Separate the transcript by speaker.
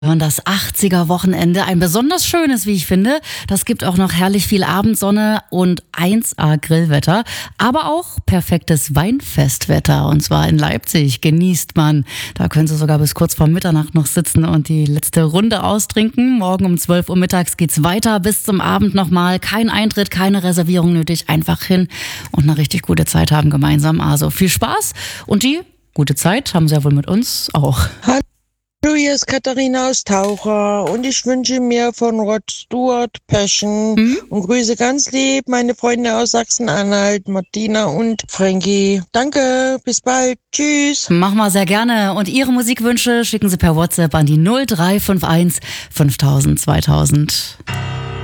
Speaker 1: hören das 80er-Wochenende, ein besonders schönes, wie ich finde. Das gibt auch noch herrlich viel Abendsonne und 1A-Grillwetter, aber auch perfektes Weinfestwetter. Und zwar in Leipzig genießt man. Da können Sie sogar bis kurz vor Mitternacht noch sitzen und die letzte Runde austrinken. Morgen um 12 Uhr mittags geht's weiter, bis zum Abend nochmal. Kein Eintritt, keine Reservierung nötig, einfach hin und eine richtig gute Zeit haben gemeinsam. Also viel Spaß und die gute Zeit haben Sie ja wohl mit uns auch.
Speaker 2: Hallo, hier ist Katharina aus Taucher und ich wünsche mir von Rod Stewart Passion und grüße ganz lieb meine Freunde aus Sachsen-Anhalt, Martina und Frankie. Danke, bis bald, tschüss.
Speaker 1: Machen wir sehr gerne. Und Ihre Musikwünsche schicken Sie per WhatsApp an die 0351 5000 2000.